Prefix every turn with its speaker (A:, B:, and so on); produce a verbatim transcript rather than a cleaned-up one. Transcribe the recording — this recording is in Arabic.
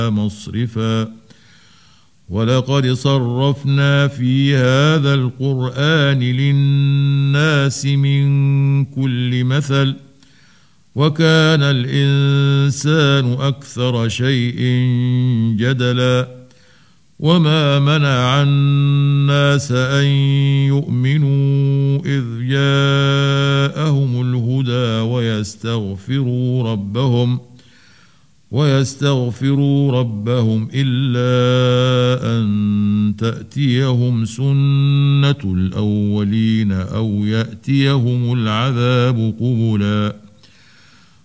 A: مصرفا ولقد صرفنا في هذا القرآن للناس من كل مثل وكان الإنسان أكثر شيء جدلا وما منع الناس أن يؤمنوا إذ جاءهم الهدى ويستغفروا ربهم ويستغفروا ربهم إلا أن تأتيهم سنة الأولين أو يأتيهم العذاب قبلا